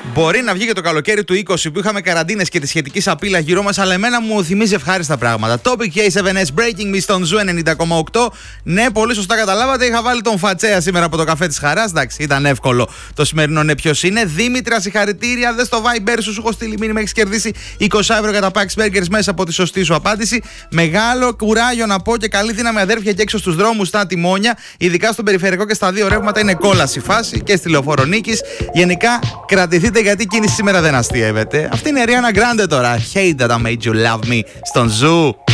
Μπορεί να βγει και το καλοκαίρι του 20 που είχαμε καραντίνες και τη σχετική σαπίλα γύρω μας, αλλά εμένα μου θυμίζει ευχάριστα πράγματα. Topic K7S Breaking Me στον Ζου 90,8. Ναι, πολύ σωστά καταλάβατε. Είχα βάλει τον Φατσέα σήμερα από το καφέ της Χαράς. Εντάξει, ήταν εύκολο το σημερινό ναι ποιος είναι. Δήμητρα, συγχαρητήρια. Δες το Viber σου έχω στείλει μήνυμα. Έχεις κερδίσει 20 ευρώ για τα Pax Burgers μέσα από τη σωστή σου απάντηση. Μεγάλο κουράγιο να πω και καλή δύναμη αδέρφια και έξω στους δρόμους στα τιμόνια. Ειδικά στον περιφερειακό και στα δύο ρεύματα είναι κόλαση φάση και στη Λεωφόρο Νίκης. Γενικά κρατηθείτε γιατί η κίνηση σήμερα δεν αστείευεται. Αυτή είναι η Ariana Grande τώρα. Hate that I made you love me στον Ζου.